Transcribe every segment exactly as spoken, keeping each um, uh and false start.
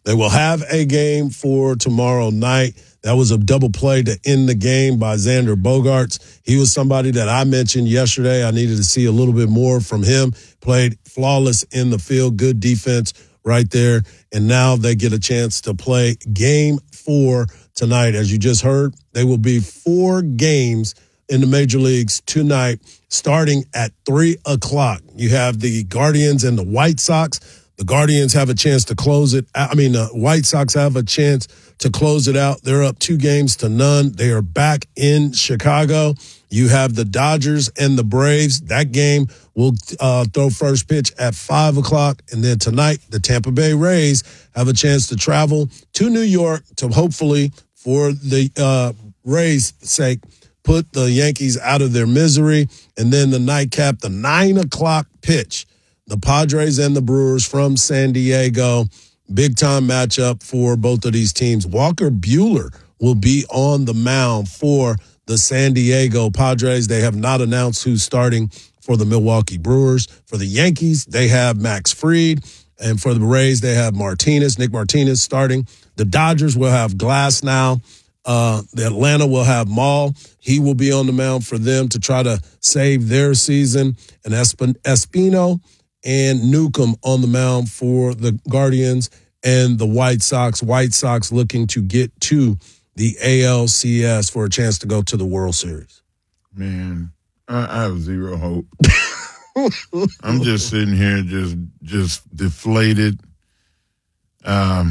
They will have a game for tomorrow night. That was a double play to end the game by Xander Bogaerts. He was somebody that I mentioned yesterday. I needed to see a little bit more from him. Played flawless in the field, good defense right there. And now they get a chance to play game four tonight. As you just heard, they will be four games in the major leagues tonight, starting at three o'clock. You have the Guardians and the White Sox. The Guardians have a chance to close it. I mean, the White Sox have a chance to close it out. They're up two games to none. They are back in Chicago. You have the Dodgers and the Braves. That game will uh, throw first pitch at five o'clock. And then tonight, the Tampa Bay Rays have a chance to travel to New York to hopefully, for the uh, Rays' sake, put the Yankees out of their misery. And then the nightcap, the nine o'clock pitch, the Padres and the Brewers from San Diego. Big-time matchup for both of these teams. Walker Buehler will be on the mound for the San Diego Padres. They have not announced who's starting for the Milwaukee Brewers. For the Yankees, they have Max Fried. And for the Rays, they have Martinez, Nick Martinez starting. The Dodgers will have Glass now. Uh, the Atlanta will have Maul. He will be on the mound for them to try to save their season. And Esp- Espino and Newcomb on the mound for the Guardians and the White Sox. White Sox looking to get to the A L C S for a chance to go to the World Series. Man, I, I have zero hope. I'm just sitting here just just deflated. Um,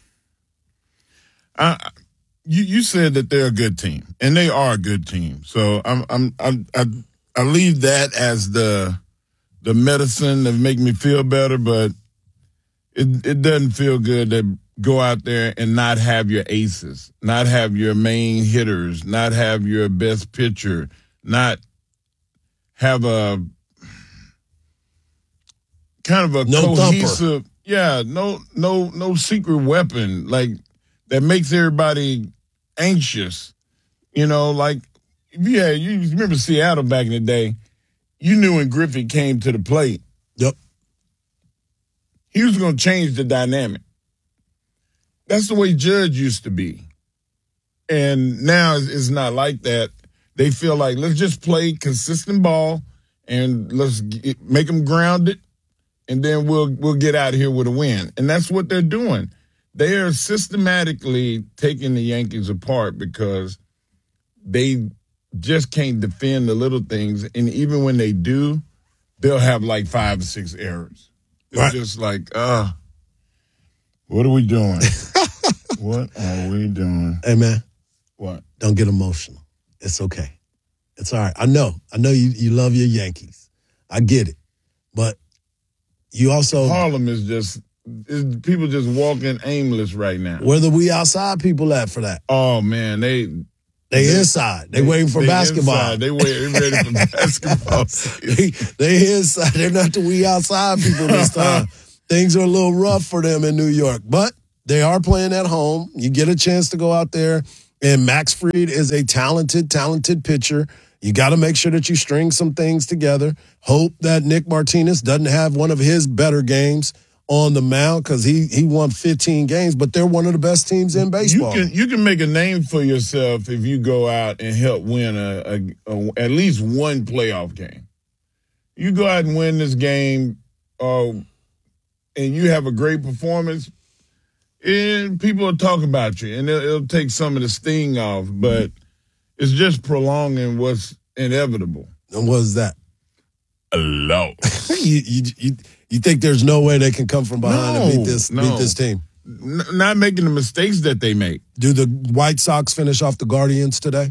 I you you said that they're a good team, and they are a good team. So I'm I'm, I'm I I leave that as the the medicine that make me feel better, but it it doesn't feel good to go out there and not have your aces, not have your main hitters, not have your best pitcher, not have a kind of a no cohesive, thumper. yeah, no no no secret weapon like that makes everybody anxious. You know, like yeah, you remember Seattle back in the day. You knew when Griffey came to the plate, yep, he was going to change the dynamic. That's the way Judge used to be. And now it's not like that. They feel like, let's just play consistent ball and let's get, make them grounded, and then we'll we'll get out of here with a win. And that's what they're doing. They are systematically taking the Yankees apart because they just can't defend the little things. And even when they do, they'll have like five or six errors. It's right. Just like, uh, what are we doing? What are we doing? Hey, man. What? Don't get emotional. It's okay. It's all right. I know. I know you, you love your Yankees. I get it. But you also... Harlem is just... Is people just walking aimless right now. Where the we outside people at for that? Oh, man. They... They, they inside. They, they waiting for they basketball. Inside. They waiting ready for basketball. they, they inside. They're not the we outside people this time. Things are a little rough for them in New York. But they are playing at home. You get a chance to go out there. And Max Fried is a talented, talented pitcher. You got to make sure that you string some things together. Hope that Nick Martinez doesn't have one of his better games on the mound because he he won fifteen games, but they're one of the best teams in baseball. You can you can make a name for yourself if you go out and help win a, a, a at least one playoff game. You go out and win this game, uh, and you have a great performance, and people will talk about you, and it'll, it'll take some of the sting off, but it's just prolonging what's inevitable. And what is that? A loss. you, you, you, you think there's no way they can come from behind no, and beat this no. beat this team? N- not making the mistakes that they make. Do the White Sox finish off the Guardians today?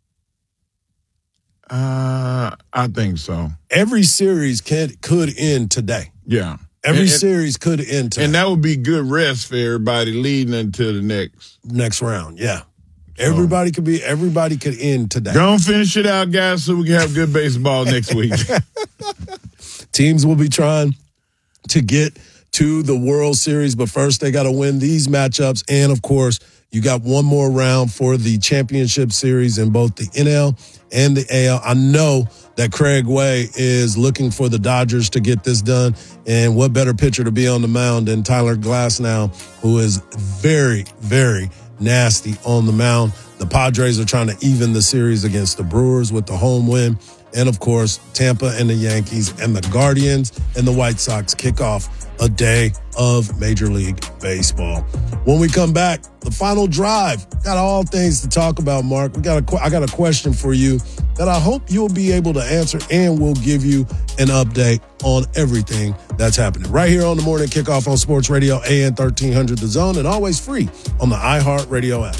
Uh, I think so. Every series can could end today. Yeah. Every and, series could end today. And that would be good rest for everybody leading into the next next round, yeah. Everybody could be. Everybody could end today. Go and finish it out, guys, so we can have good baseball next week. Teams will be trying to get to the World Series, but first they got to win these matchups and, of course, You got one more round for the championship series in both the N L and the A L. I know that Craig Way is looking for the Dodgers to get this done. And what better pitcher to be on the mound than Tyler Glasnow, who is very, very nasty on the mound. The Padres are trying to even the series against the Brewers with the home win. And, of course, Tampa and the Yankees and the Guardians and the White Sox kick off a day of Major League Baseball. When we come back, the final drive. Got all things to talk about, Mark. We got a, I got a question for you that I hope you'll be able to answer, and we'll give you an update on everything that's happening right here on the Morning Kickoff on Sports Radio A M thirteen hundred The Zone, and always free on the iHeartRadio app.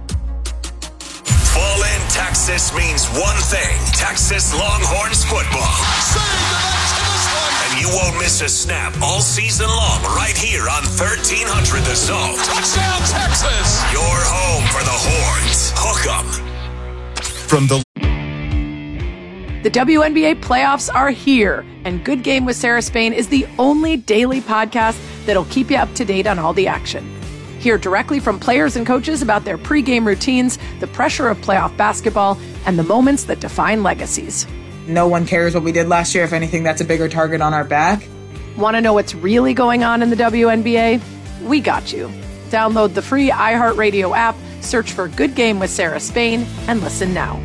Fall in Texas means one thing: Texas Longhorns football. And you won't miss a snap all season long right here on thirteen hundred The Zone. Touchdown, Texas! Your home for the Horns. Hook 'em. From the The W N B A playoffs are here, and Good Game with Sarah Spain is the only daily podcast that'll keep you up to date on all the action. Hear directly from players and coaches about their pregame routines, the pressure of playoff basketball, and the moments that define legacies. No one cares what we did last year. If anything, that's a bigger target on our back. Want to know what's really going on in the W N B A? We got you. Download the free iHeartRadio app, search for Good Game with Sarah Spain, and listen now.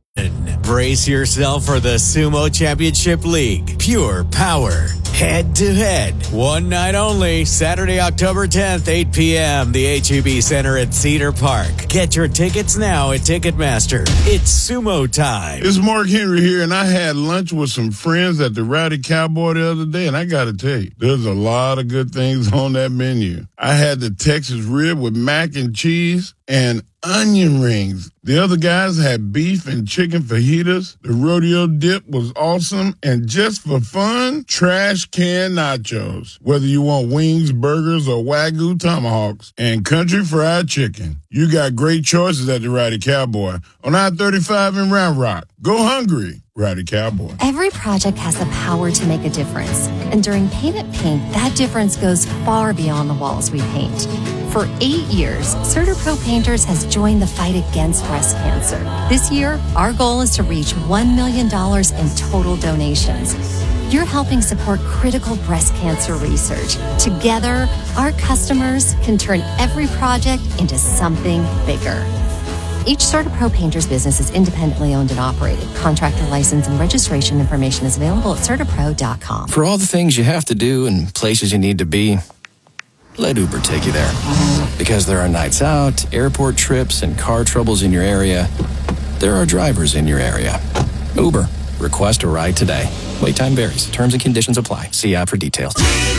Brace yourself for the Sumo Championship League. Pure power. Head to head. One night only. Saturday, October tenth, eight p.m. The H E B Center at Cedar Park. Get your tickets now at Ticketmaster. It's Sumo time. It's Mark Henry here, and I had lunch with some friends at the Rowdy Cowboy the other day, and I got to tell you, there's a lot of good things on that menu. I had the Texas rib with mac and cheese and onion rings. The other guys had beef and chicken fajitas. The rodeo dip was awesome. And just for fun, trash can nachos. Whether you want wings, burgers, or Wagyu tomahawks and country fried chicken, you got great choices at the Rowdy Cowboy on I thirty-five in Round Rock. Go hungry, Rowdy Cowboy. Every project has the power to make a difference. And during Paint It Pink, that difference goes far beyond the walls we paint. For eight years, CertaPro Painters has joined the fight against breast cancer. This year, our goal is to reach one million dollars in total donations. You're helping support critical breast cancer research. Together, our customers can turn every project into something bigger. Each CertaPro Painters business is independently owned and operated. Contractor license and registration information is available at Certapro dot com. For all the things you have to do and places you need to be, let Uber take you there. Because there are nights out, airport trips, and car troubles in your area, there are drivers in your area. Uber. Request a ride today. Wait time varies. Terms and conditions apply. See app for details.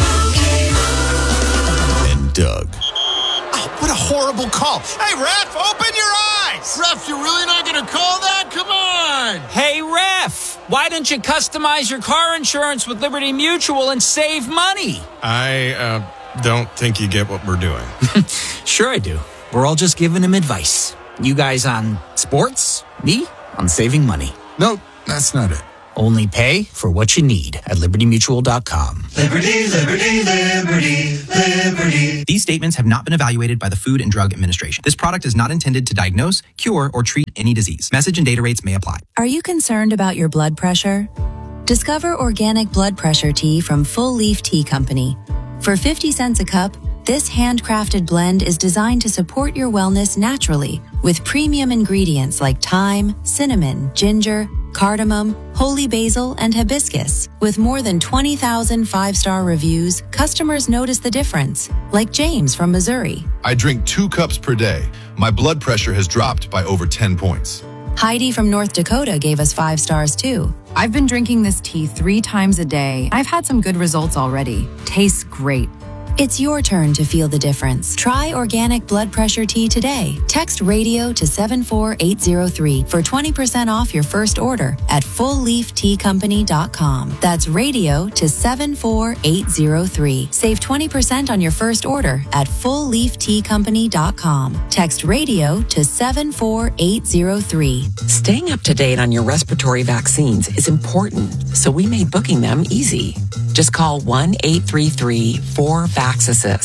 And Doug. Oh, what a horrible call. Hey, ref, open your eyes. Ref, you're really not going to call that? Come on. Hey, ref, why don't you customize your car insurance with Liberty Mutual and save money? I, uh... don't think you get what we're doing. Sure I do. We're all just giving him advice. You guys on sports, me on saving money. Nope, that's not it. Only pay for what you need at liberty mutual dot com. Liberty, liberty, liberty, liberty. These statements have not been evaluated by the Food and Drug Administration. This product is not intended to diagnose, cure, or treat any disease. Message and data rates may apply. Are you concerned about your blood pressure? Discover organic blood pressure tea from Full Leaf Tea Company. For fifty cents a cup, this handcrafted blend is designed to support your wellness naturally with premium ingredients like thyme, cinnamon, ginger, cardamom, holy basil, and hibiscus. With more than twenty thousand five-star reviews, customers notice the difference, like James from Missouri. I drink two cups per day. My blood pressure has dropped by over ten points. Heidi from North Dakota gave us five stars too. I've been drinking this tea three times a day. I've had some good results already. Tastes great. It's your turn to feel the difference. Try organic blood pressure tea today. Text radio to seven four eight zero three for twenty percent off your first order at full leaf tea company dot com. That's radio to seven four eight zero three. Save twenty percent on your first order at full leaf tea company dot com. Text radio to seven four eight zero three. Staying up to date on your respiratory vaccines is important, so we made booking them easy. Just call one eight three three four VAX assist.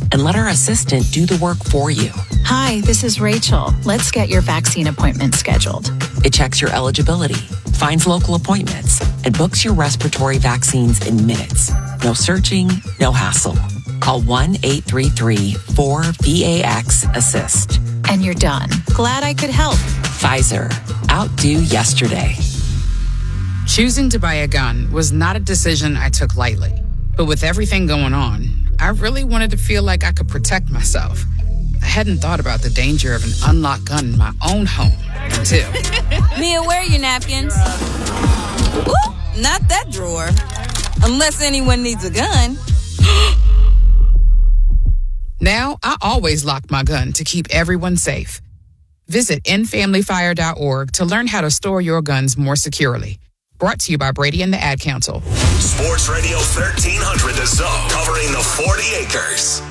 and let our assistant do the work for you. Hi, this is Rachel. Let's get your vaccine appointment scheduled. It checks your eligibility, finds local appointments, and books your respiratory vaccines in minutes. No searching, no hassle. Call one eight three three four V A X assist. And you're done. Glad I could help. Pfizer. Outdo yesterday. Choosing to buy a gun was not a decision I took lightly. But with everything going on, I really wanted to feel like I could protect myself. I hadn't thought about the danger of an unlocked gun in my own home until... Mia, where are your napkins? Ooh, not that drawer. Unless anyone needs a gun. Now, I always lock my gun to keep everyone safe. Visit end family fire dot org to learn how to store your guns more securely. Brought to you by Brady and the Ad Council. Sports Radio thirteen hundred The Zone, covering the forty acres.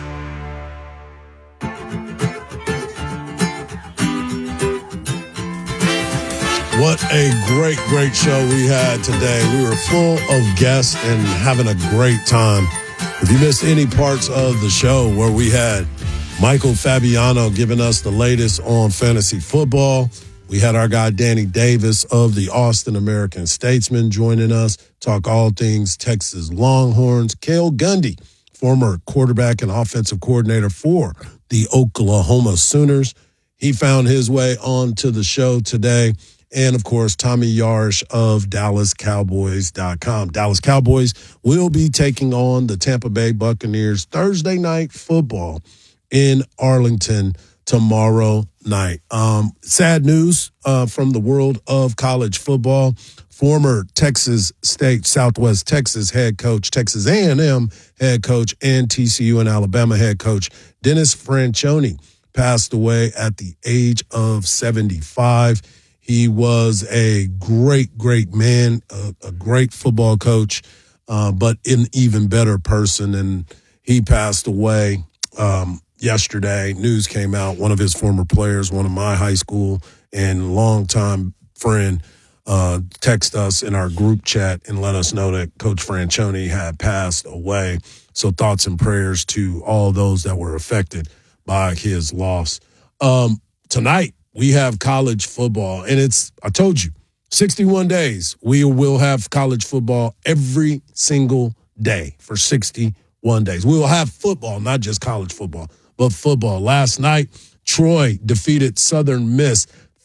What a great, great show we had today. We were full of guests and having a great time. If you missed any parts of the show where we had Michael Fabiano giving us the latest on fantasy football, we had our guy Danny Davis of the Austin American-Statesman joining us, talk all things Texas Longhorns. Cale Gundy, former quarterback and offensive coordinator for the Oklahoma Sooners. He found his way onto the show today. And, of course, Tommy Yarsh of Dallas Cowboys dot com. Dallas Cowboys will be taking on the Tampa Bay Buccaneers Thursday night football in Arlington tomorrow night. Um, sad news uh, from the world of college football. Former Texas State, Southwest Texas head coach, Texas A and M head coach, and T C U and Alabama head coach Dennis Franchione passed away at the age of seventy-five. He was a great, great man, a, a great football coach, uh, but an even better person. And he passed away um, yesterday. News came out. One of his former players, one of my high school and longtime friend, uh, text us in our group chat and let us know that Coach Franchione had passed away. So thoughts and prayers to all those that were affected by his loss. Um, tonight, we have college football, and it's, I told you, sixty-one days. We will have college football every single day for sixty-one days. We will have football, not just college football, but football. Last night, Troy defeated Southern Miss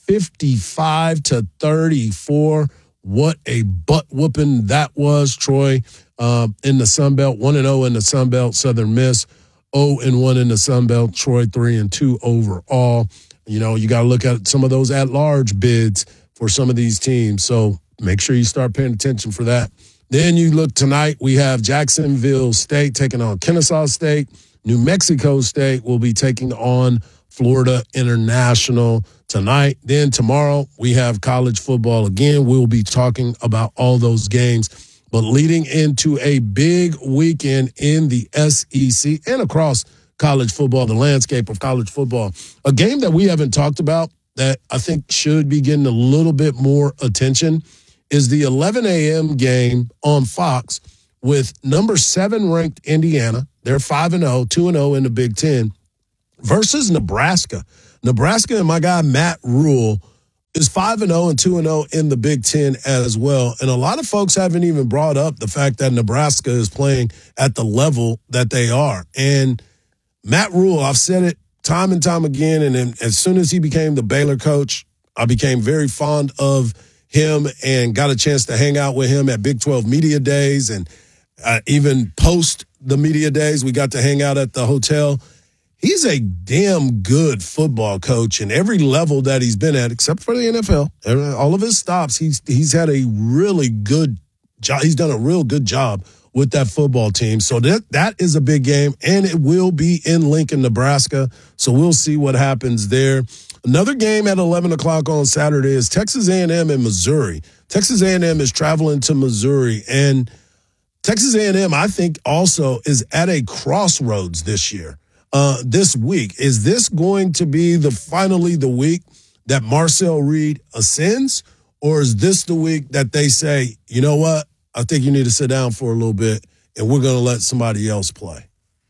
fifty-five to thirty-four. What a butt whooping that was. Troy uh, in the Sun Belt, one and oh in the Sun Belt. Southern Miss oh and one in the Sun Belt. Troy three and two overall. You know, you got to look at some of those at-large bids for some of these teams. So make sure you start paying attention for that. Then you look tonight, we have Jacksonville State taking on Kennesaw State. New Mexico State will be taking on Florida International tonight. Then tomorrow, we have college football again. We'll be talking about all those games. But leading into a big weekend in the S E C and across college football, the landscape of college football. A game that we haven't talked about that I think should be getting a little bit more attention is the eleven a.m. game on Fox with number seven ranked Indiana. They're five and oh, two and oh in the Big Ten, versus Nebraska. Nebraska and my guy Matt Rule is five and oh and two and oh in the Big Ten as well. And a lot of folks haven't even brought up the fact that Nebraska is playing at the level that they are. And Matt Rule, I've said it time and time again, and then as soon as he became the Baylor coach, I became very fond of him and got a chance to hang out with him at Big twelve Media Days, and uh, even post the Media Days, we got to hang out at the hotel. He's a damn good football coach, and every level that he's been at, except for the N F L, all of his stops, he's he's had a really good job. He's done a real good job with that football team. So that that is a big game, and it will be in Lincoln, Nebraska. So we'll see what happens there. Another game at eleven o'clock on Saturday is Texas A and M in Missouri. Texas A and M is traveling to Missouri, and Texas A and M, I think, also is at a crossroads this year, uh, this week. Is this going to be the finally the week that Marcel Reed ascends, or is this the week that they say, you know what, I think you need to sit down for a little bit, and we're going to let somebody else play?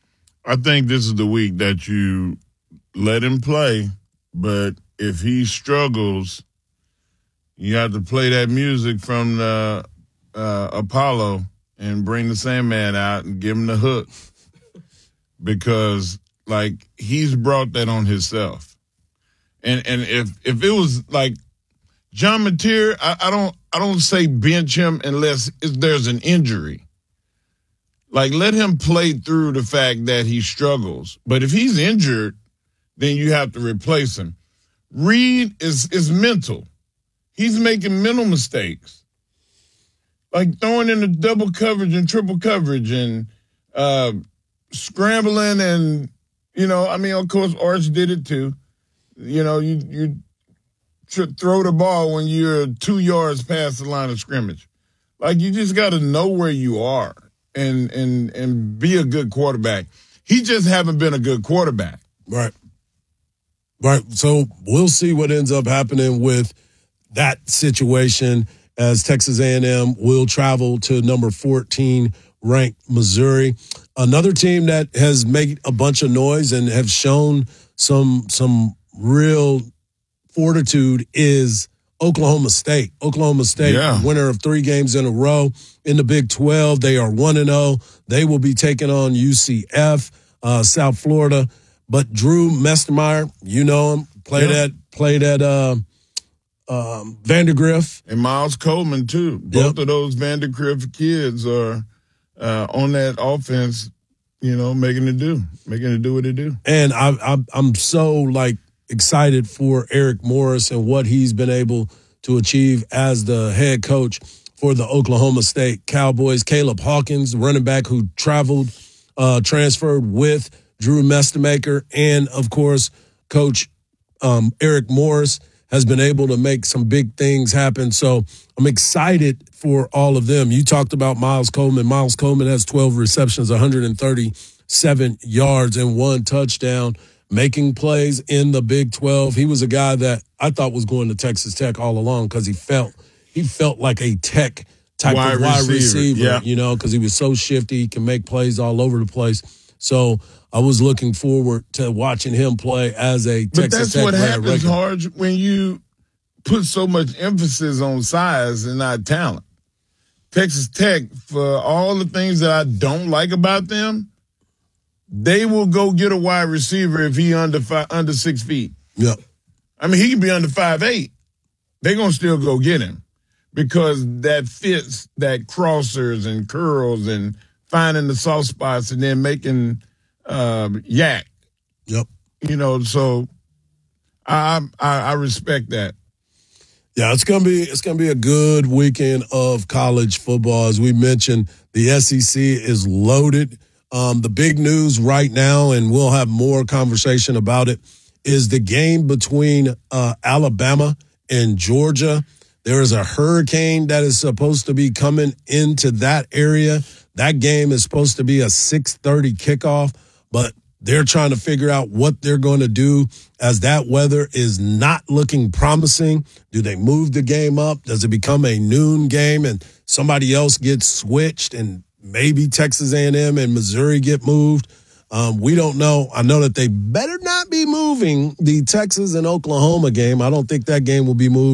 I think this is the week that you let him play, but if he struggles, you have to play that music from the uh, Apollo and bring the Sandman out and give him the hook. Because, like, he's brought that on himself. And and if if it was like John Mateer, I, I don't I don't say bench him unless there's an injury. Like, let him play through the fact that he struggles. But if he's injured, then you have to replace him. Reed is is mental. He's making mental mistakes. Like throwing in the double coverage and triple coverage and uh, scrambling and, you know, I mean, of course, Arch did it too. You know, you you tr- throw the ball when you're two yards past the line of scrimmage. Like, you just got to know where you are and and and be a good quarterback. He just haven't been a good quarterback. Right. Right. So we'll see what ends up happening with that situation as Texas A and M will travel to number fourteen ranked Missouri. Another team that has made a bunch of noise and have shown some some real fortitude is Oklahoma State. Oklahoma State, yeah. winner of three games in a row in the Big twelve. They are one and oh. They will be taking on U C F, uh, South Florida. But Drew Mestermeyer, you know him, played yeah. at played at uh, um, Vandergrift. And Miles Coleman, too. Both yep. of those Vandergrift kids are uh, on that offense, you know, making it do, making it do what it do. And I, I, I'm so, like, excited for Eric Morris and what he's been able to achieve as the head coach for the Oklahoma State Cowboys. Caleb Hawkins, the running back who traveled, uh, transferred with Drew Mestermaker, and, of course, Coach um, Eric Morris has been able to make some big things happen. So I'm excited for all of them. You talked about Miles Coleman. Miles Coleman has twelve receptions, one hundred thirty-seven yards, and one touchdown, making plays in the Big twelve. He was a guy that I thought was going to Texas Tech all along because he felt he felt like a Tech type wide of wide receiver, receiver, yeah. you know, because he was so shifty. He can make plays all over the place. So I was looking forward to watching him play as a but Texas that's Tech what happens, regular. Harge, when you put so much emphasis on size and not talent. Texas Tech, for all the things that I don't like about them, they will go get a wide receiver if he under five, under six feet. Yep. I mean, he can be under five eight. They're going to still go get him because that fits that crossers and curls and finding the soft spots and then making uh, yak. Yep. You know, so I, I I respect that. Yeah, it's gonna be it's gonna be a good weekend of college football. As we mentioned, the S E C is loaded. Um, the big news right now, and we'll have more conversation about it, is the game between uh, Alabama and Georgia. There is a hurricane that is supposed to be coming into that area. That game is supposed to be a six thirty kickoff, but they're trying to figure out what they're going to do as that weather is not looking promising. Do they move the game up? Does it become a noon game and somebody else gets switched and maybe Texas A and M and Missouri get moved? Um, we don't know. I know that they better not be moving the Texas and Oklahoma game. I don't think that game will be moved.